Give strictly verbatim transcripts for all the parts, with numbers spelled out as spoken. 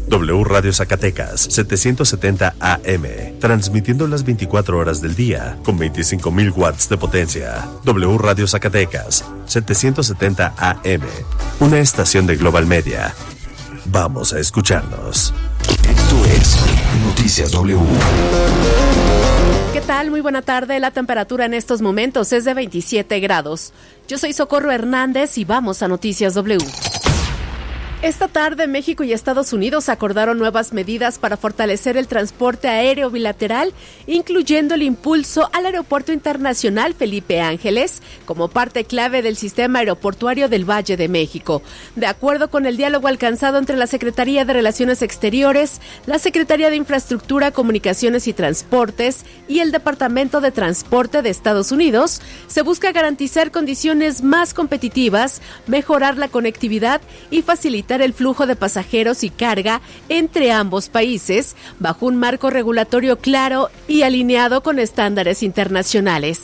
W Radio Zacatecas, setecientos setenta A M, transmitiendo las veinticuatro horas del día, con veinticinco mil watts de potencia. W Radio Zacatecas, setecientos setenta A M, una estación de Global Media. Vamos a escucharnos. Esto es Noticias W. ¿Qué tal? Muy buena tarde. La temperatura en estos momentos es de veintisiete grados. Yo soy Socorro Hernández y vamos a Noticias W. Esta tarde, México y Estados Unidos acordaron nuevas medidas para fortalecer el transporte aéreo bilateral, incluyendo el impulso al Aeropuerto Internacional Felipe Ángeles como parte clave del sistema aeroportuario del Valle de México. De acuerdo con el diálogo alcanzado entre la Secretaría de Relaciones Exteriores, la Secretaría de Infraestructura, Comunicaciones y Transportes y el Departamento de Transporte de Estados Unidos, se busca garantizar condiciones más competitivas, mejorar la conectividad y facilitar el flujo de pasajeros y carga entre ambos países bajo un marco regulatorio claro y alineado con estándares internacionales.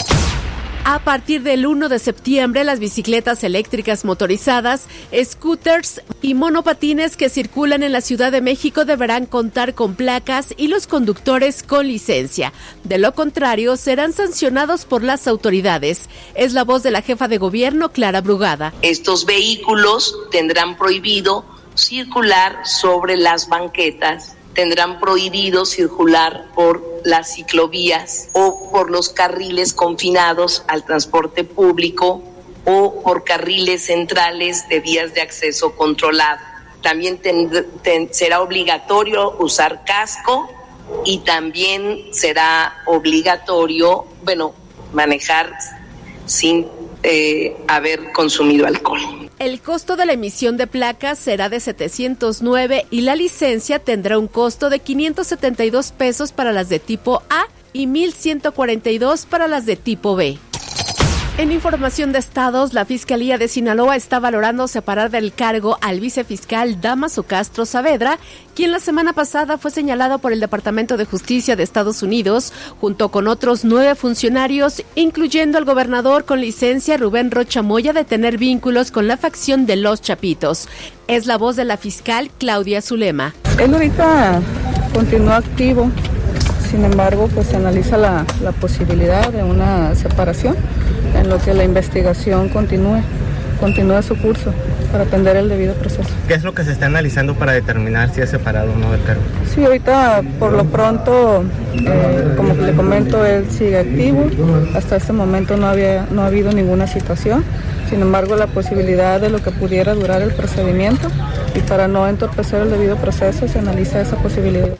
A partir del primero de septiembre, las bicicletas eléctricas motorizadas, scooters y monopatines que circulan en la Ciudad de México deberán contar con placas y los conductores con licencia. De lo contrario, serán sancionados por las autoridades. Es la voz de la jefa de gobierno, Clara Brugada. Estos vehículos tendrán prohibido circular sobre las banquetas, tendrán prohibido circular por las ciclovías o por los carriles confinados al transporte público o por carriles centrales de vías de acceso controlado. También ten, ten, será obligatorio usar casco y también será obligatorio, bueno, manejar sin eh, haber consumido alcohol. El costo de la emisión de placas será de setecientos nueve y la licencia tendrá un costo de quinientos setenta y dos pesos para las de tipo A y mil ciento cuarenta y dos para las de tipo B. En información de estados, la Fiscalía de Sinaloa está valorando separar del cargo al vicefiscal Dámaso Castro Saavedra, quien la semana pasada fue señalado por el Departamento de Justicia de Estados Unidos, junto con otros nueve funcionarios, incluyendo al gobernador con licencia Rubén Rocha Moya, de tener vínculos con la facción de Los Chapitos. Es la voz de la fiscal Claudia Zulema. Él ahorita continúa activo, sin embargo, pues se analiza la, la posibilidad de una separación en lo que la investigación continúe, continúe su curso para atender el debido proceso. ¿Qué es lo que se está analizando para determinar si es separado o no del cargo? Sí, ahorita por lo pronto, eh, como le comento, él sigue activo. Hasta este momento no había, no ha habido ninguna citación. Sin embargo, la posibilidad de lo que pudiera durar el procedimiento y para no entorpecer el debido proceso se analiza esa posibilidad.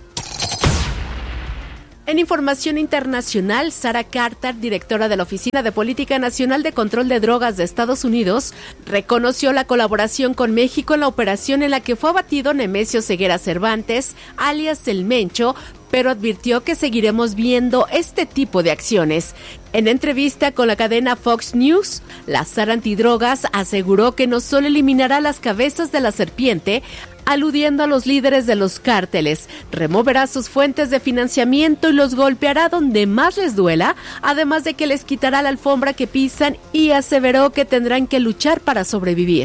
En información internacional, Sarah Carter, directora de la Oficina de Política Nacional de Control de Drogas de Estados Unidos, reconoció la colaboración con México en la operación en la que fue abatido Nemesio Ceguera Cervantes, alias El Mencho, pero advirtió que seguiremos viendo este tipo de acciones. En entrevista con la cadena Fox News, la Sara Antidrogas aseguró que no solo eliminará las cabezas de la serpiente, aludiendo a los líderes de los cárteles, removerá sus fuentes de financiamiento y los golpeará donde más les duela, además de que les quitará la alfombra que pisan, y aseveró que tendrán que luchar para sobrevivir.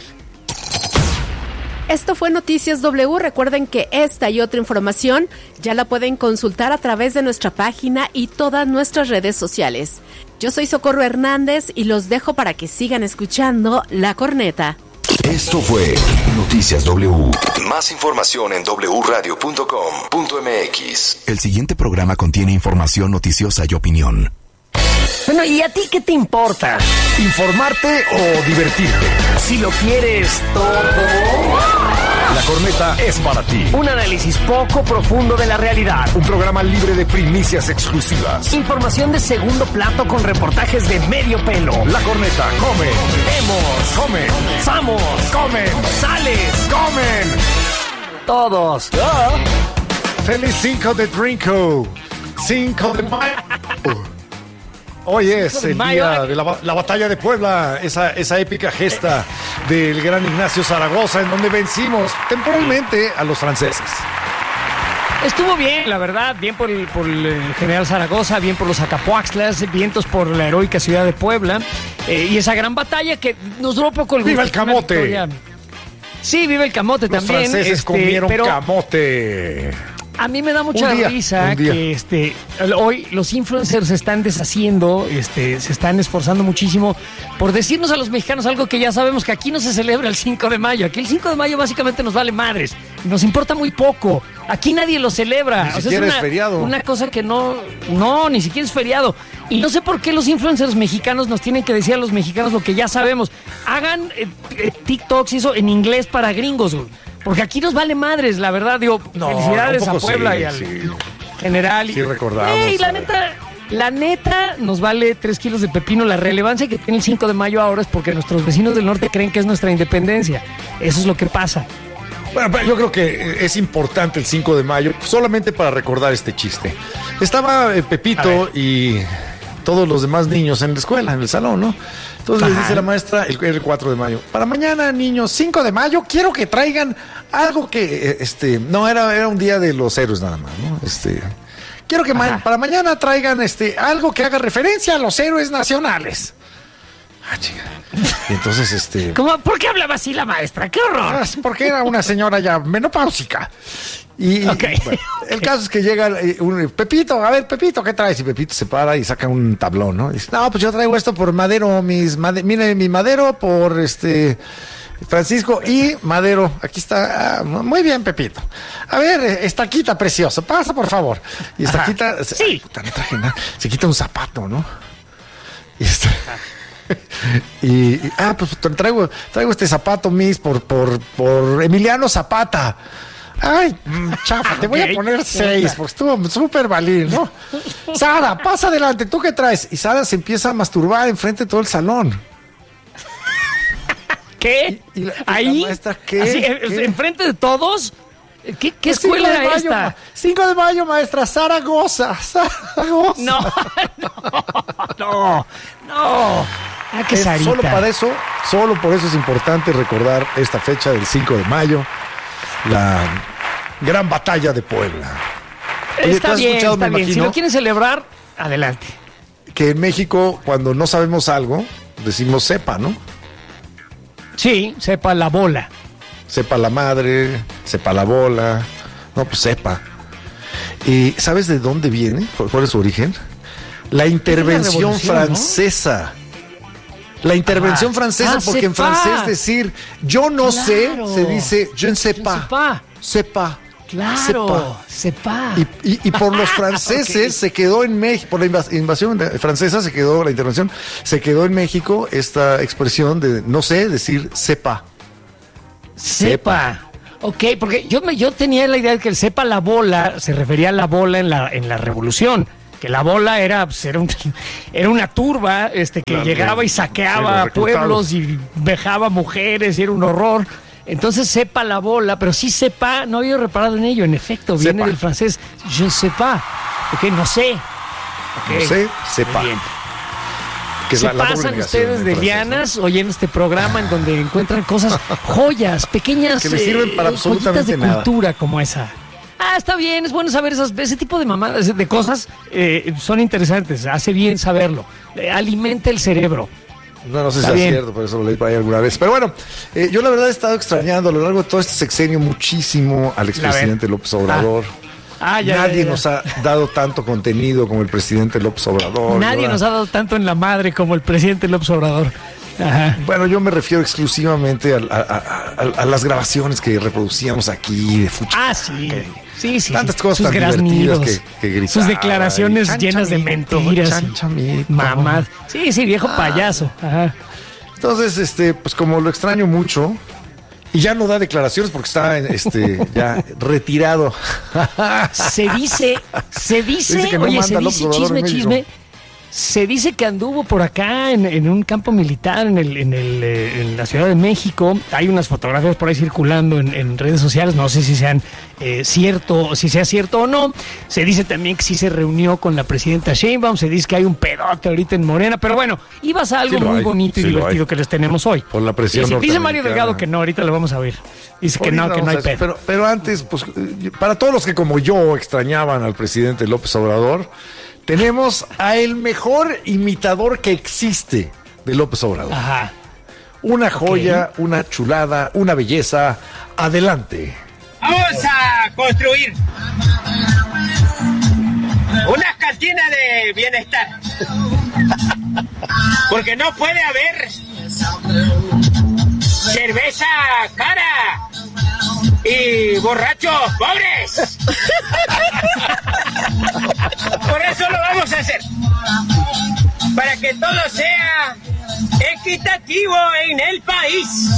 Esto fue Noticias W. Recuerden que esta y otra información ya la pueden consultar a través de nuestra página y todas nuestras redes sociales. Yo soy Socorro Hernández y los dejo para que sigan escuchando La Corneta. Esto fue Noticias W. Más información en doble u radio punto com punto m x. El siguiente programa contiene información noticiosa y opinión. Bueno, ¿y a ti qué te importa? ¿Informarte o divertirte? Si lo quieres todo, La Corneta es para ti. Un análisis poco profundo de la realidad. Un programa libre de primicias exclusivas. Información de segundo plato con reportajes de medio pelo. La Corneta come. Vemos. Come. Vamos. Comen. Sales. Comen. Todos. Oh. Feliz cinco de Drinko. Cinco de mayo. Hoy es el día de la, la batalla de Puebla, esa, esa épica gesta del gran Ignacio Zaragoza, en donde vencimos temporalmente a los franceses. Estuvo bien, la verdad, bien por el, por el general Zaragoza, bien por los Acapuaxtlas, vientos por la heroica ciudad de Puebla, eh, y esa gran batalla que nos duró poco el gusto. ¡Viva el camote! Sí, vive el camote Los también. franceses este, comieron pero camote. A mí me da mucha Un día, risa un día. que este hoy los influencers se están deshaciendo, este, se están esforzando muchísimo por decirnos a los mexicanos algo que ya sabemos, que aquí no se celebra el cinco de mayo. Aquí el cinco de mayo básicamente nos vale madres. Nos importa muy poco. Aquí nadie lo celebra. Ni O sea, siquiera es, una, es feriado. Una cosa que no, no, ni siquiera es feriado. Y no sé por qué los influencers mexicanos nos tienen que decir a los mexicanos lo que ya sabemos. Hagan eh, eh, TikToks y eso en inglés para gringos, güey. Porque aquí nos vale madres, la verdad. Digo, No, felicidades un a poco Puebla sí, y al sí. general. Sí, recordamos. Ey, la eh. neta, la neta nos vale tres kilos de pepino. La relevancia que tiene el cinco de mayo ahora es porque nuestros vecinos del norte creen que es nuestra independencia. Eso es lo que pasa. Bueno, pero yo creo que es importante el cinco de mayo, solamente para recordar este chiste. Estaba eh, Pepito y todos los demás niños en la escuela, en el salón, ¿no? Entonces les dice la maestra, el, el cuatro de mayo, para mañana, niños, cinco de mayo, quiero que traigan algo que, eh, este, no, era, era un día de los héroes nada más, ¿no? Este, quiero que ma- para mañana traigan, este, algo que haga referencia a los héroes nacionales. Ah, chica. Y entonces, este... ¿Cómo? ¿Por qué hablaba así la maestra? ¡Qué horror! Ah, porque era una señora ya menopáusica. Y Okay. bueno, el caso es que llega eh, un Pepito, a ver, Pepito, ¿qué traes? Y Pepito se para y saca un tablón, ¿no? Y dice, no, pues yo traigo esto por Madero, mis made- mire, mi Madero por este Francisco y Madero. Aquí está. Ah, muy bien, Pepito. A ver, eh, Estaquita precioso, pasa por favor. Y Estaquita, se, Sí. ay, puta, no traje nada. Se quita un zapato, ¿no? Y está. Y, y, ah, pues traigo, traigo este zapato, Miss, por, por, por Emiliano Zapata. Ay, mm, chafa, te voy a Ok. poner seis, porque estuvo súper valil, ¿no? Sara, pasa adelante, ¿tú qué traes? Y Sara se empieza a masturbar enfrente de todo el salón. ¿Qué? Y- y la- y la ¿Ahí? maestra, ¿qué? Así, eh, ¿Qué? ¿enfrente de todos? ¿Qué, qué Pues escuela cinco de era mayo, esta? ma- cinco de mayo, maestra, Sara goza, Sara goza. No, no, no, no. Ah, qué Es Sarita. solo para eso, solo por eso es importante recordar esta fecha del cinco de mayo, la gran batalla de Puebla. Oye, ¿tú Está has bien, escuchado, está me bien. Si imagino, lo quieren celebrar, adelante. que en México, cuando no sabemos algo, decimos sepa, ¿no? Sí, sepa la bola. Sepa la madre, sepa la bola, no, pues sepa. ¿Y sabes de dónde viene? ¿Cuál cuál es su origen? La intervención revolución, ¿no? francesa. La intervención Ajá. francesa, Ah, porque en sepa. francés decir yo no sé, Claro. se dice je ne sais Je ne pas. sais pas. Sepa. Claro, sepa. Y, y- y por los franceses Ok. se quedó en México, por la invas- invasión de- francesa se quedó, la intervención, se quedó en México esta expresión de no sé, decir sepa. Sepa. Ok, porque yo, me, yo tenía la idea de que el sepa la bola se refería a la bola en la, en la revolución. Que la bola era, pues, era, un- era una turba este, que Claro, llegaba y sí, saqueaba los reclutados. pueblos y vejaba mujeres y era un horror. Entonces sepa la bola, pero sí sepa, no había reparado en ello. En efecto, viene Sepa. del francés je ne sais pas. Ok, no sé. Ok, No sé, sepa. muy bien. Que es Se la- la doble pasan negación ustedes en de francés, lianas oyendo este programa en donde encuentran cosas, joyas, pequeñas Que les sirven para eh, joyitas absolutamente de nada. cultura como esa. Ah, está bien, es bueno saber esas, ese tipo de mamadas, de cosas, eh, son interesantes, hace bien saberlo, eh, alimenta el cerebro. No, no sé si Está es bien. cierto, por eso lo leí por ahí alguna vez. Pero bueno, eh, yo la verdad he estado extrañando a lo largo de todo este sexenio muchísimo al expresidente López Obrador. Ah, ya, Nadie ya, ya. nos ha dado tanto contenido como el presidente López Obrador. Nadie Ahora, nos ha dado tanto en la madre como el presidente López Obrador. Ajá. Bueno, yo me refiero exclusivamente a, a- a- a- a las grabaciones que reproducíamos aquí de Fuchi. Ah, sí. Sí, sí. Tantas sí. cosas Sus tan divertidas graznidos, que, que gritaba, sus declaraciones y chan, llenas de chamito, mentiras. chan, chamito. Mamás. Sí, sí, viejo Ah. payaso. Ajá. Entonces, este, pues como lo extraño mucho, y ya no da declaraciones porque está este, ya retirado. Se dice, se dice, Dice que no oye, se manda López dice Obrador chisme, en México. chisme. Se dice que anduvo por acá en, en un campo militar en, el, en, el, eh, en la Ciudad de México. Hay unas fotografías por ahí circulando en, en redes sociales. No sé si sean eh, cierto, si sea cierto o no. Se dice también que sí se reunió con la presidenta Sheinbaum. Se dice que hay un pedote ahorita en Morena. Pero bueno, ibas a algo Sí lo muy hay, bonito y sí lo divertido hay. que les tenemos hoy. Por la presión Dice, dice Mario norteamericana. Delgado que no, ahorita lo vamos a ver. Dice que no, Ahorita que no hay vamos a- pedo. Pero, pero antes, pues, eh, para todos los que como yo extrañaban al presidente López Obrador, tenemos a el mejor imitador que existe de López Obrador. Ajá. Una joya, okay. Una chulada, una belleza. Adelante. Vamos a construir una cantina de bienestar. Porque no puede haber cerveza cara y borrachos pobres. Por eso lo vamos a hacer. Para que todo sea equitativo en el país.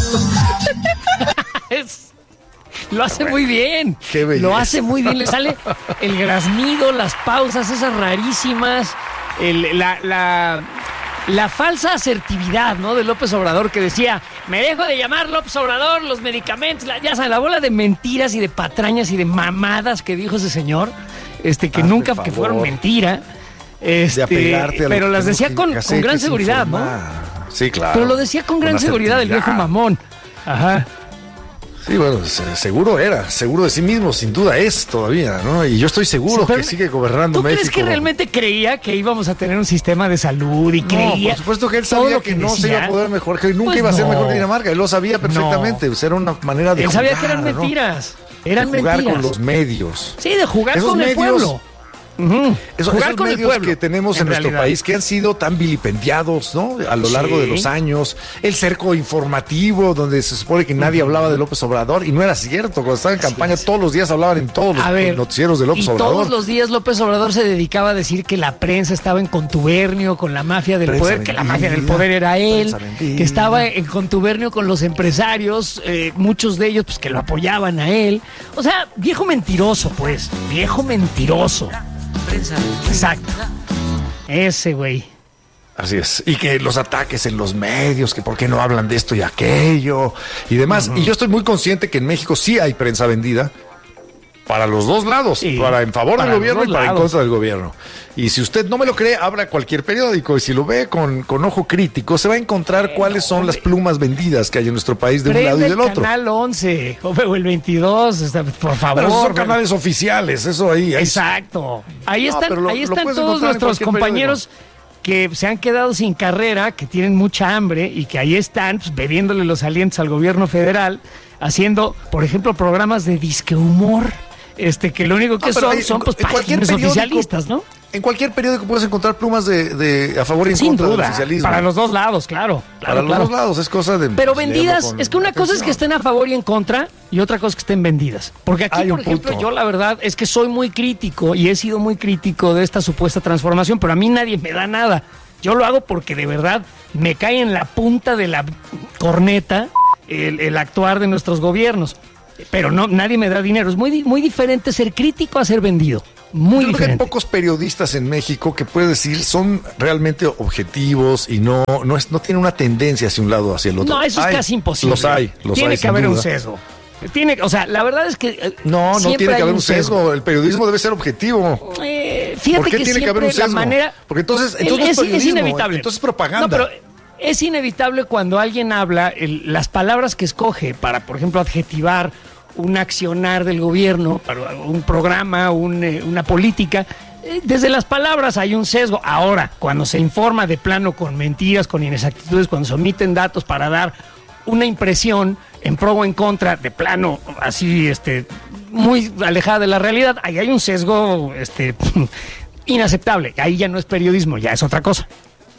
Es, lo hace muy bien. Qué belleza. Lo hace muy bien. Le sale el graznido, las pausas esas rarísimas, el, la, la, la falsa asertividad, ¿no? De López Obrador, que decía, me dejo de llamar López Obrador, los medicamentos, la, ya saben, la bola de mentiras y de patrañas y de mamadas que dijo ese señor, este, que Hazme nunca, favor. que fueron mentira. Este, pero las decía con, que, con gran seguridad, ¿no? Sí, claro. Pero lo decía con gran con seguridad el viejo mamón. Ajá. Sí, bueno, seguro era, seguro de sí mismo, sin duda es todavía, ¿no? Y yo estoy seguro sí, que sigue gobernando ¿tú México. ¿Tú crees que realmente creía que íbamos a tener un sistema de salud y creía? No, por supuesto que él sabía que, que no se iba a poder mejor, que nunca pues iba a ser no. mejor que Dinamarca. Él lo sabía perfectamente, no. Era una manera de él jugar. Él sabía que eran mentiras. ¿no? Eran de jugar mentiras. con los medios. Sí, de jugar Esos con medios, el pueblo. Uh-huh. Esos, Jugar esos con medios el pueblo, que tenemos en, en nuestro país que han sido tan vilipendiados, ¿no? A lo largo sí. de los años, el cerco informativo donde se supone que nadie uh-huh. hablaba de López Obrador y no era cierto, cuando estaba en campaña sí, todos los días hablaban en todos los ver, noticieros de López y Obrador. Todos los días López Obrador se dedicaba a decir que la prensa estaba en contubernio con la mafia del prensa poder, vendida, que la mafia del poder era él, que estaba en contubernio con los empresarios, eh, muchos de ellos pues que lo apoyaban a él. O sea, viejo mentiroso, pues, viejo mentiroso. Exacto. Ese güey. Así es. Y que los ataques en los medios, que por qué no hablan de esto y aquello y demás. Uh-huh. Y yo estoy muy consciente que en México sí hay prensa vendida para los dos lados, sí, para en favor del gobierno y para lados. En contra del gobierno. Y si usted no me lo cree, abra cualquier periódico y si lo ve con, con ojo crítico, se va a encontrar eh, cuáles son hombre. las plumas vendidas que hay en nuestro país de Prende un lado y del otro. El canal once o el veintidós, por favor. Pero son canales oficiales, eso ahí. ahí Exacto. Ahí no, están, lo, ahí están lo todos nuestros compañeros periódico. Que se han quedado sin carrera, que tienen mucha hambre y que ahí están pues, bebiéndole los alientos al gobierno federal, haciendo, por ejemplo, programas de disque humor. Este, que lo único que no, son, hay, son pues páginas oficialistas, ¿no? En cualquier periódico puedes encontrar plumas de, de a favor y en Sin contra duda, del oficialismo. Para los dos lados, claro. claro para claro. los dos lados, es cosa de... Pero vendidas, es que una cosa es que estén a favor y en contra, y otra cosa es que estén vendidas. Porque aquí, hay por ejemplo, punto. yo la verdad es que soy muy crítico, y he sido muy crítico de esta supuesta transformación, pero a mí nadie me da nada. Yo lo hago porque de verdad me cae en la punta de la corneta el, el actuar de nuestros gobiernos. Pero no, nadie me da dinero. Es muy, muy diferente ser crítico a ser vendido. Muy Yo diferente. Creo que hay pocos periodistas en México que puedes decir son realmente objetivos y no, no, es, no tienen una tendencia hacia un lado o hacia el otro. No, eso hay, es casi imposible. Los hay, los Tiene hay, que haber duda. un sesgo. Tiene, o sea, la verdad es que eh, no, no tiene que haber un sesgo. sesgo. El periodismo debe ser objetivo. Eh, fíjate ¿Por qué que tiene que haber un sesgo? La manera, Porque entonces, entonces es, no es, es inevitable. Entonces es propaganda. No, pero es inevitable cuando alguien habla el, las palabras que escoge para, por ejemplo, adjetivar un accionar del gobierno, para un programa, un, eh, una política. Eh, desde las palabras hay un sesgo. Ahora, cuando se informa de plano con mentiras, con inexactitudes, cuando se omiten datos para dar una impresión en pro o en contra, de plano, así, este, muy alejada de la realidad, ahí hay un sesgo, este, inaceptable. Ahí ya no es periodismo, ya es otra cosa.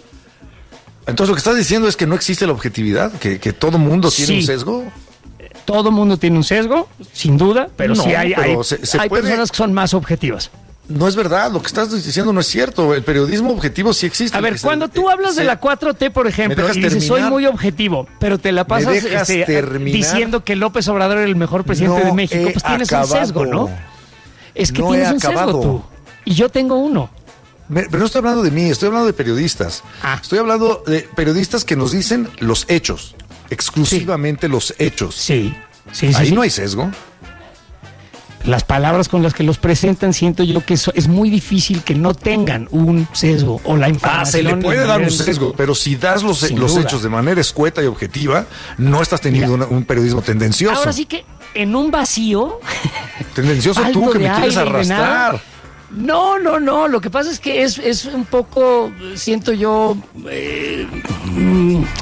Entonces lo que estás diciendo es que no existe la objetividad, que, que todo mundo tiene sí. un sesgo. Todo mundo tiene un sesgo, sin duda, pero no, sí hay, pero hay, se, se hay puede... personas que son más objetivas. No es verdad, lo que estás diciendo no es cierto. El periodismo objetivo sí existe. A ver, cuando se, tú hablas se, de la cuatro T, por ejemplo, y dices, soy muy objetivo, pero te la pasas este, diciendo que López Obrador era el mejor presidente no de México, pues tienes acabado. un sesgo, ¿no? Es que no tienes un acabado. sesgo tú, y yo tengo uno. Pero no estoy hablando de mí, estoy hablando de periodistas. Ah. Estoy hablando de periodistas que nos dicen los hechos, exclusivamente sí. los hechos. Sí, sí, sí. Ahí sí. no hay sesgo. Las palabras con las que los presentan, siento yo que eso es muy difícil que no tengan un sesgo o la información. Ah, se le puede dar un sesgo, pero si das los, los hechos de manera escueta y objetiva, no estás teniendo una, un periodismo tendencioso. Ahora sí que en un vacío. Tendencioso tú, que me quieres arrastrar. No, no, no. Lo que pasa es que es, es un poco, siento yo, eh,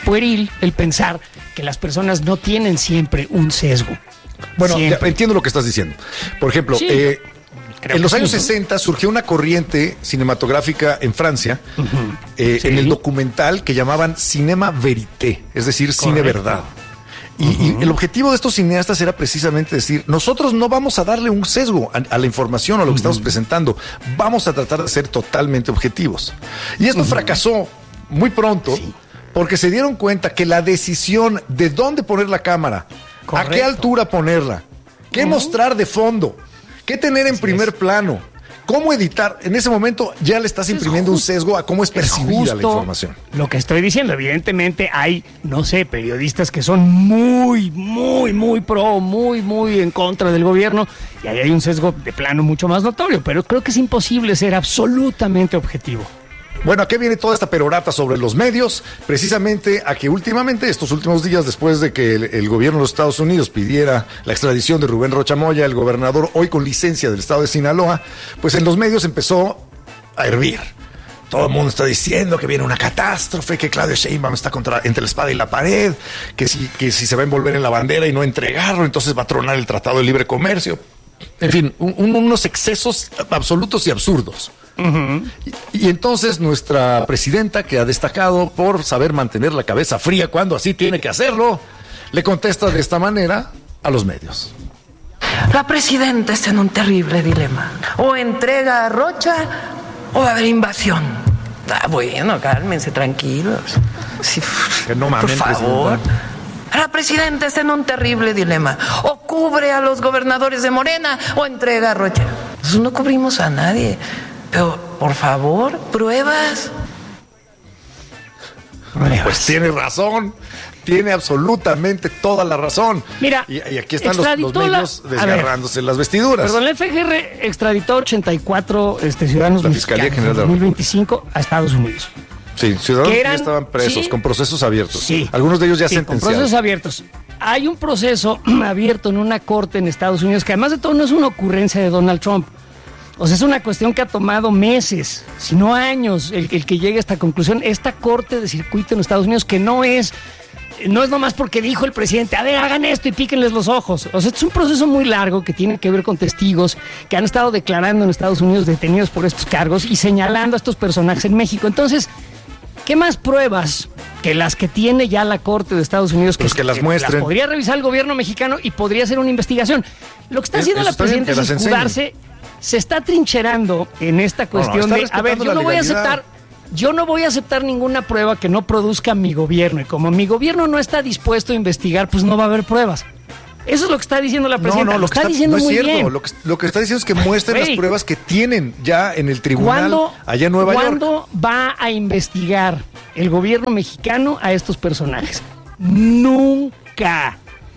pueril el pensar que las personas no tienen siempre un sesgo. Bueno, ya, Siempre. entiendo lo que estás diciendo. Por ejemplo, Sí. eh, Creo en los que años sí, ¿no? sesenta surgió una corriente cinematográfica en Francia, Ujú. eh, Sí. en el documental que llamaban Cinema Verité, es decir, cine Correcto. verdad. Y, y el objetivo de estos cineastas era precisamente decir, nosotros no vamos a darle un sesgo a, a la información o a lo que estamos presentando, vamos a tratar de ser totalmente objetivos. Y esto fracasó muy pronto, Sí. porque se dieron cuenta que la decisión de dónde poner la cámara, a Correcto. qué altura ponerla, qué mostrar de fondo, qué tener en primer plano, cómo editar, en ese momento ya le estás Es imprimiendo un justo- sesgo a cómo es percibida la justo información. Lo que estoy diciendo, evidentemente hay, no sé, periodistas que son muy, muy, muy pro, muy, muy en contra del gobierno, y ahí hay un sesgo de plano mucho más notorio, pero creo que es imposible ser absolutamente objetivo. Bueno, ¿a qué viene toda esta perorata sobre los medios? Precisamente a que últimamente, estos últimos días, después de que el, el gobierno de los Estados Unidos pidiera la extradición de Rubén Rocha Moya, el gobernador hoy con licencia del estado de Sinaloa, pues en los medios empezó a hervir. Todo el mundo está diciendo que viene una catástrofe, que Claudia Sheinbaum está contra, entre la espada y la pared, que si, que si se va a envolver en la bandera y no entregarlo, entonces va a tronar el Tratado de Libre Comercio. En fin, un- un- unos excesos absolutos y absurdos. Y, y entonces nuestra presidenta, que ha destacado por saber mantener la cabeza fría cuando así tiene que hacerlo, le contesta de esta manera a los medios. La presidenta está en un terrible dilema. O entrega a Rocha o va a haber invasión. Ah, bueno, cálmense, tranquilos. Sí, Que no mamen, por favor. presidenta. La presidenta está en un terrible dilema. O cubre a los gobernadores de Morena o entrega a Rocha. Nosotros no cubrimos a nadie. Pero, por favor, pruebas. Pues tiene razón, tiene absolutamente toda la razón. Mira, y, y aquí están los, los extraditó la- medios a ver, desgarrándose las vestiduras. Perdón, la F G R extraditó ochenta y cuatro este, ciudadanos La Fiscalía mexicanos General de la en dos mil veinticinco a Estados Unidos. Sí, ciudadanos que que eran- ya estaban presos, sí. con procesos abiertos. Sí. Algunos de ellos ya Sí, con sentenciados. procesos abiertos. Hay un proceso abierto en una corte en Estados Unidos que además de todo no es una ocurrencia de Donald Trump. O sea, es una cuestión que ha tomado meses, si no años, el, el que llegue a esta conclusión. Esta corte de circuito en Estados Unidos que no es, no es nomás porque dijo el presidente, a ver, hagan esto y píquenles los ojos. O sea, este es un proceso muy largo que tiene que ver con testigos que han estado declarando en Estados Unidos detenidos por estos cargos y señalando a estos personajes en México. Entonces, ¿qué más pruebas que las que tiene ya la Corte de Estados Unidos? Pues que las muestren. podría revisar el gobierno mexicano y podría hacer una investigación. Lo que está Es- haciendo eso la está bien, presidenta que es las enseñen. escudarse, se está trincherando en esta cuestión está de, a respetando ver, yo la no voy a legalidad. aceptar, yo no voy a aceptar ninguna prueba que no produzca mi gobierno. Y como mi gobierno no está dispuesto a investigar, pues no va a haber pruebas. Eso es lo que está diciendo la No, presidenta. no, lo que está está, diciendo no es muy cierto. bien. Lo que, lo que está diciendo es que muestren Güey. las pruebas que tienen ya en el tribunal ¿Cuándo, allá en Nueva York. ¿Cuándo va a investigar el gobierno mexicano a estos personajes? Nunca.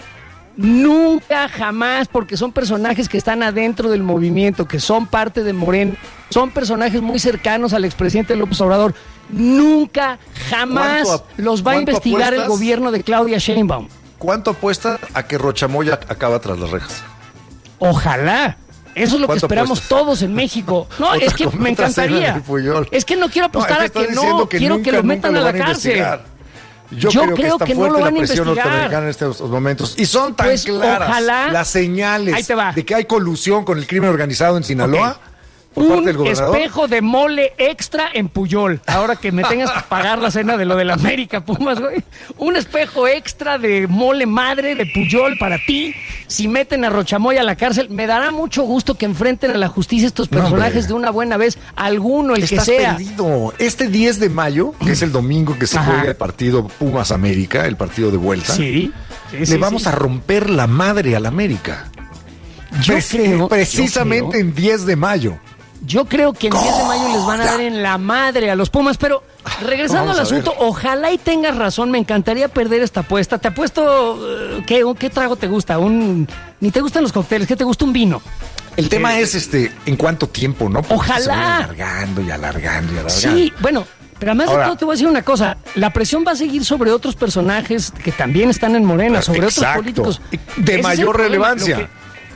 Nunca, jamás, porque son personajes que están adentro del movimiento, que son parte de Morena, son personajes muy cercanos al expresidente López Obrador. Nunca, jamás ¿Cuánto ap- los va a cuánto investigar el apuestas? gobierno de Claudia Sheinbaum. ¿Cuánto apuesta a que Rochamoya acaba tras las rejas? Ojalá. Eso es lo que ¿Cuánto esperamos apuestas? todos en México. No, Otra- es que me otra cena encantaría. del Puyol. Es que no quiero No, apostar es que a estás que diciendo no, que quiero nunca, que lo nunca metan a lo la van a cárcel. investigar. Yo, Yo creo, creo que, es tan que no fuerte lo van la a presión investigar. norteamericana en estos momentos. Y son tan Pues, claras ojalá- las señales Ahí te va. de que hay colusión con el crimen organizado en Sinaloa. Ok. Por parte Un del gobernador. espejo de mole extra en Puyol. Ahora que me tengas que pagar la cena de lo de la América Pumas, güey. Un espejo extra de mole madre de Puyol para ti. Si meten a Rochamoya a la cárcel, me dará mucho gusto que enfrenten a la justicia estos No, personajes hombre. de una buena vez. Alguno, el Estás que sea. perdido. Este diez de mayo, que es el domingo que se Ajá. juega el partido Pumas América, el partido de vuelta, Sí. sí, le sí, vamos sí. a romper la madre al América. Yo Preci- creo- precisamente yo creo- en diez de mayo. Yo creo que en diez de mayo les van a dar en la madre a los Pumas, pero regresando Vamos al a ver. asunto, ojalá y tengas razón, me encantaría perder esta apuesta. Te apuesto, eh, ¿qué, ¿qué trago te gusta? Un, ni te gustan los cócteles, ¿qué te gusta? Un vino. El tema es este, ¿en cuánto tiempo, no? Porque Ojalá. se van alargando y alargando y alargando. Sí, bueno, pero además Ahora- de todo te voy a decir una cosa, la presión va a seguir sobre otros personajes que también están en Morena, sobre Exacto. otros políticos. De Ese es el mayor problema, relevancia. lo que-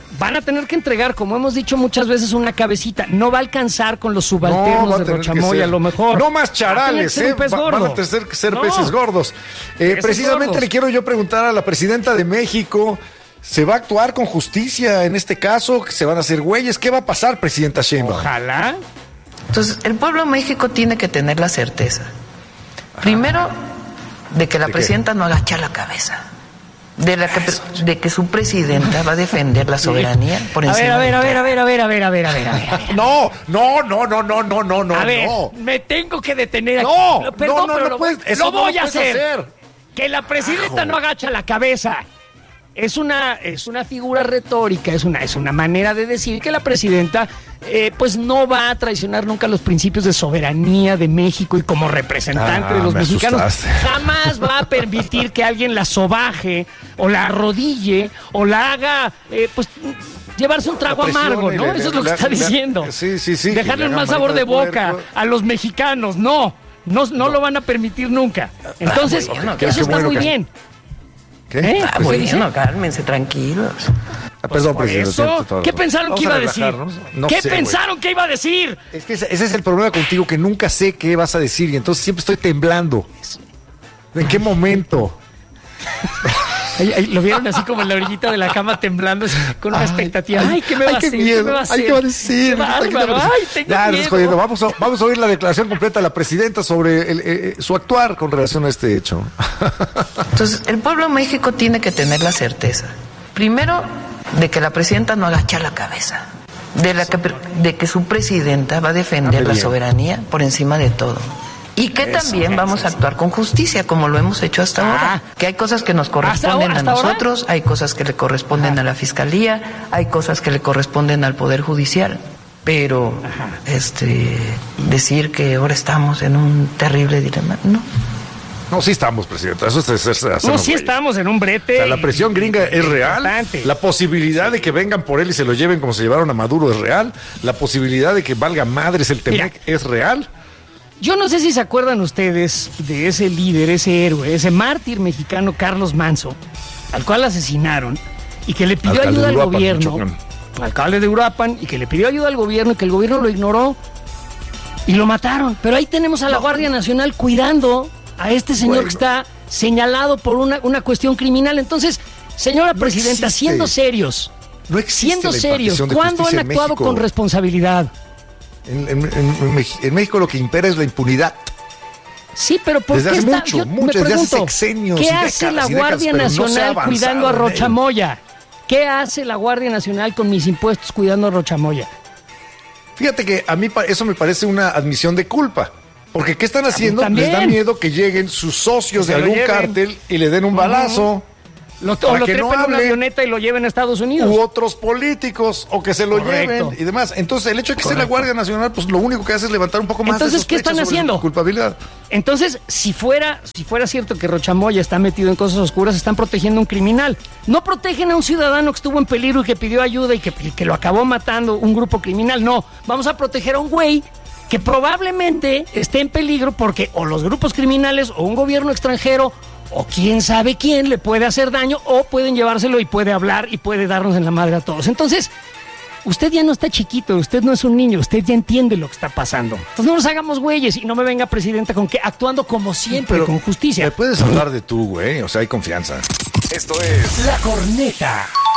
van a tener que entregar, como hemos dicho muchas veces, una cabecita. No va a alcanzar con los subalternos no, de Rochamoya, a lo mejor. No más charales, va a eh. pez Va, van a tener que ser no. peces gordos. Eh, peces precisamente gordos. Le quiero yo preguntar a la presidenta de México, ¿se va a actuar con justicia en este caso? ¿Se van a hacer güeyes? ¿Qué va a pasar, presidenta Sheinbaum? Ojalá. Entonces, el pueblo de México tiene que tener la certeza. Primero, de que la ¿De presidenta qué? no agacha la cabeza. De, la que, de que su presidenta va a defender la soberanía por encima. A ver, a ver, a ver, a ver, a ver, a ver, a ver, a ver, a ver. No, no, no, no, no, no, no, no. A ver, no. me tengo que detener aquí. No, Perdón, no, no, pero no lo, puedes, eso lo voy no a hacer. hacer. Que la presidenta no agacha la cabeza. Es una, es una figura retórica, es una, es una manera de decir que la presidenta eh, pues no va a traicionar nunca los principios de soberanía de México y como representante ah, de los mexicanos asustaste. Jamás va a permitir que alguien la sobaje o la arrodille o la haga eh, pues llevarse un trago amargo, ¿no? Le, Eso es lo que le, está le, diciendo. Sí, sí, sí. Dejarle un mal sabor de boca puerco. a los mexicanos, no, no, no, no lo van a permitir nunca. Entonces, ah, bueno, eso está bueno muy que... bien. ¿Qué? ¿Eh? Ah, pues bueno, cálmense, tranquilos. Ah, perdón, pues por eso, ¿qué pensaron Vamos que iba a decir? No ¿Qué sé, pensaron wey. que iba a decir? Es que ese, ese es el problema contigo, que nunca sé qué vas a decir y entonces siempre estoy temblando. ¿En qué momento? Ahí, ahí, lo vieron así como en la orillita de la cama temblando con una ay, expectativa. Ay, ¿qué me va ay, a decir? Miedo. ¿Qué me va a decir? Ay, ¿qué va a decir? Qué bárbaro. Ay, tengo ya, miedo. Jodiendo. Vamos, a, vamos a oír la declaración completa de la presidenta sobre el, eh, su actuar con relación a este hecho. Entonces, el pueblo de México tiene que tener la certeza. Primero, de que la presidenta no agacha la cabeza. De, la que, de que su presidenta va a defender ah, la soberanía por encima de todo. Y que eso, también eso, vamos a actuar con justicia, como lo hemos hecho hasta ah, ahora. Que hay cosas que nos corresponden ¿hasta a ahora? nosotros, hay cosas que le corresponden Ajá. a la Fiscalía, hay cosas que le corresponden al Poder Judicial. Pero Ajá. este decir que ahora estamos en un terrible dilema, no. No, sí estamos, presidenta. Eso es, es, es, es no, sí güey. estamos en un brete. O sea, la presión gringa es real. Importante. La posibilidad de que vengan por él y se lo lleven como se llevaron a Maduro es real. La posibilidad de que valga madres el Temec es real. Yo no sé si se acuerdan ustedes de ese líder, ese héroe, ese mártir mexicano Carlos Manzo, al cual asesinaron y que le pidió alcalde ayuda al Uruapan, gobierno, Michoacán. alcalde de Uruapan, y que le pidió ayuda al gobierno y que el gobierno lo ignoró y lo mataron. Pero ahí tenemos a la no. Guardia Nacional cuidando a este señor bueno. que está señalado por una, una cuestión criminal. Entonces, señora no presidenta, existe. siendo serios, no siendo serios, ¿cuándo han actuado con responsabilidad? En, en, en, en México lo que impera es la impunidad. Sí, pero ¿por desde qué hace está? mucho, Yo mucho, me pregunto, desde hace sexenios, ¿qué décadas, hace la Guardia décadas, Nacional no cuidando a Rochamoya? ¿Qué hace la Guardia Nacional con mis impuestos cuidando a Rochamoya? Fíjate que a mí eso me parece una admisión de culpa. Porque ¿qué están haciendo? También. Les da miedo que lleguen sus socios de algún cártel y le den un balazo. Uh-huh. Lo, o lo trepen no en una avioneta y lo lleven a Estados Unidos. U otros políticos, o que se lo Correcto. lleven y demás. Entonces, el hecho de que Correcto. sea la Guardia Nacional, pues lo único que hace es levantar un poco más Entonces, de ¿qué están haciendo? Culpabilidad. Entonces, si fuera, si fuera cierto que Rochamoya está metido en cosas oscuras, están protegiendo a un criminal. No protegen a un ciudadano que estuvo en peligro y que pidió ayuda y que, que lo acabó matando un grupo criminal. No, vamos a proteger a un güey que probablemente esté en peligro porque o los grupos criminales o un gobierno extranjero o quién sabe quién le puede hacer daño o pueden llevárselo y puede hablar y puede darnos en la madre a todos. Entonces, usted ya no está chiquito, usted no es un niño, usted ya entiende lo que está pasando. Entonces no nos hagamos güeyes y no me venga presidenta con que actuando como siempre, pero con justicia. Me puedes hablar de tú, güey, o sea, hay confianza. Esto es La Corneta.